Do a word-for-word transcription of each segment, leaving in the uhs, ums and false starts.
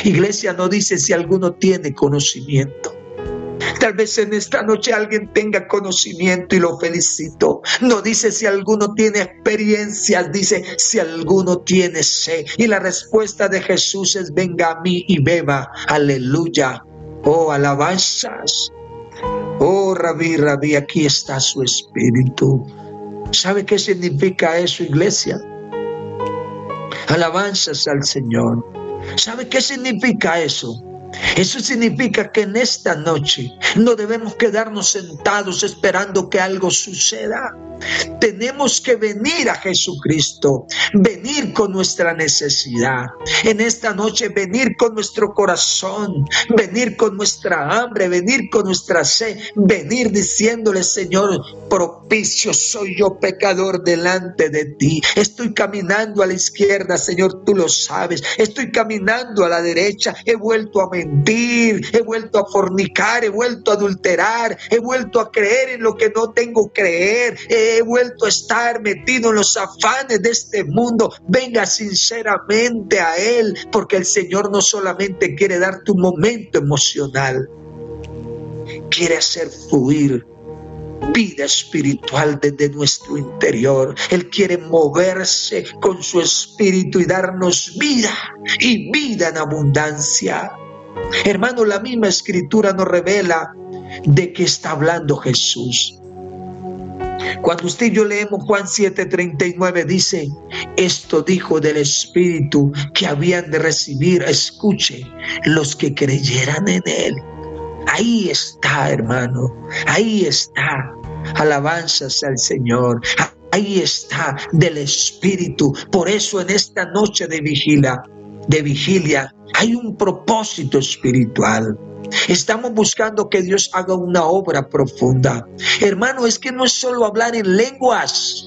Iglesia, no dice si alguno tiene conocimiento. Tal vez en esta noche alguien tenga conocimiento y lo felicito. No dice si alguno tiene experiencias, dice si alguno tiene sed. Y la respuesta de Jesús es: venga a mí y beba. Aleluya. Oh, alabanzas. Oh, Rabí, Rabí, aquí está su espíritu. ¿Sabe qué significa eso, iglesia? Alabanzas al Señor. ¿Sabe qué significa eso? Eso significa que en esta noche no debemos quedarnos sentados esperando que algo suceda. Tenemos que venir a Jesucristo, venir con nuestra necesidad. En esta noche venir con nuestro corazón, venir con nuestra hambre, venir con nuestra sed, venir diciéndole: Señor, propicio soy yo, pecador, delante de ti. Estoy caminando a la izquierda, Señor, tú lo sabes. Estoy caminando a la derecha, he vuelto a mentir, he vuelto a fornicar, he vuelto a adulterar, he vuelto a creer en lo que no tengo que creer, he vuelto a estar metido en los afanes de este mundo. Venga sinceramente a Él, porque el Señor no solamente quiere darte un momento emocional, quiere hacer fluir vida espiritual desde nuestro interior. Él quiere moverse con su espíritu y darnos vida, y vida en abundancia. Hermano, la misma escritura nos revela de qué está hablando Jesús. Cuando usted y yo leemos Juan siete treinta y nueve, dice: esto dijo del Espíritu que habían de recibir, escuche, los que creyeran en Él. Ahí está, hermano, ahí está. Alabanzas al Señor. Ahí está, del Espíritu. Por eso en esta noche de vigilia, de vigilia, hay un propósito espiritual. Estamos buscando que Dios haga una obra profunda. Hermano, es que no es solo hablar en lenguas.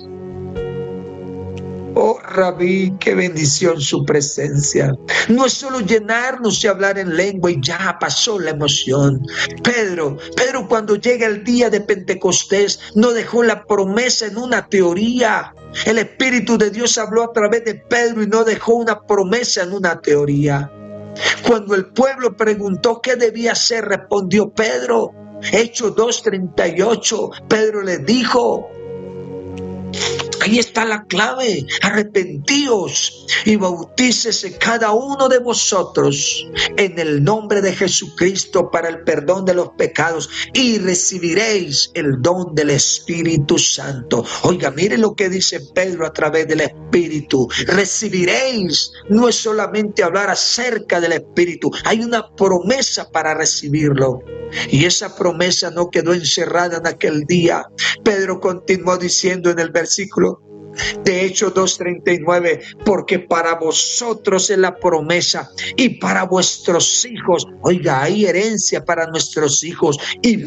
Oh, Rabí, qué bendición su presencia. No es solo llenarnos y hablar en lengua y ya pasó la emoción. Pedro, Pedro cuando llega el día de Pentecostés, no dejó la promesa en una teoría. El Espíritu de Dios habló a través de Pedro y no dejó una promesa en una teoría. Cuando el pueblo preguntó qué debía hacer, respondió Pedro. Hechos dos treinta y ocho, Pedro le dijo: ahí está la clave: arrepentíos y bautícese cada uno de vosotros en el nombre de Jesucristo para el perdón de los pecados y recibiréis el don del Espíritu Santo. Oiga, mire lo que dice Pedro a través del Espíritu. Recibiréis, no es solamente hablar acerca del Espíritu, hay una promesa para recibirlo. Y esa promesa no quedó encerrada en aquel día. Pedro continuó diciendo en el versículo de Hechos dos treinta y nueve: porque para vosotros es la promesa y para vuestros hijos. Oiga, hay herencia para nuestros hijos. Y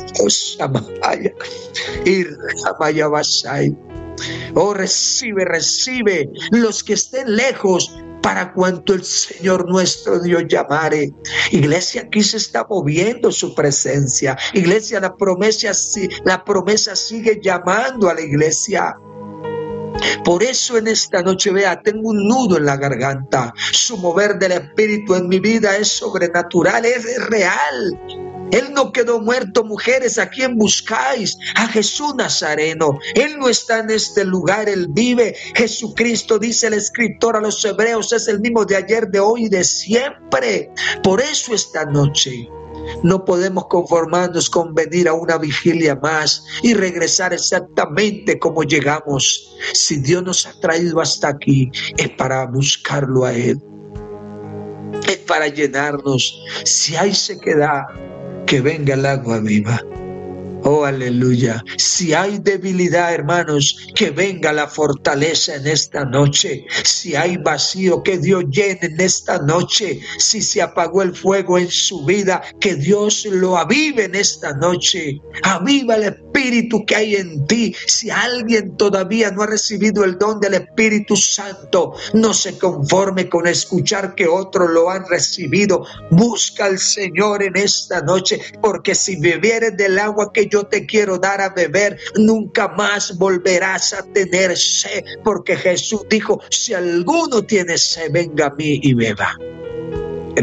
oh, recibe, recibe los que estén lejos, para cuanto el Señor nuestro Dios llamare. Iglesia, aquí se está moviendo su presencia. Iglesia, la promesa, la promesa sigue llamando a la iglesia. Por eso en esta noche, vea, tengo un nudo en la garganta. Su mover del Espíritu en mi vida es sobrenatural, es real. Él no quedó muerto, mujeres, ¿a quién buscáis? A Jesús Nazareno. Él no está en este lugar, Él vive. Jesucristo, dice el escritor a los hebreos, es el mismo de ayer, de hoy y de siempre. Por eso esta noche no podemos conformarnos con venir a una vigilia más y regresar exactamente como llegamos. Si Dios nos ha traído hasta aquí, es para buscarlo a Él. Es para llenarnos. Si hay sequedad, que venga el agua viva. Oh, aleluya. Si hay debilidad, hermanos, que venga la fortaleza en esta noche. Si hay vacío, que Dios llene en esta noche. Si se apagó el fuego en su vida, que Dios lo avive en esta noche. Aviva el Espíritu que hay en ti. Si alguien todavía no ha recibido el don del Espíritu Santo, no se conforme con escuchar que otros lo han recibido. Busca al Señor en esta noche, porque si bebieres del agua que yo te quiero dar a beber, nunca más volverás a tener sed, porque Jesús dijo: si alguno tiene sed, venga a mí y beba.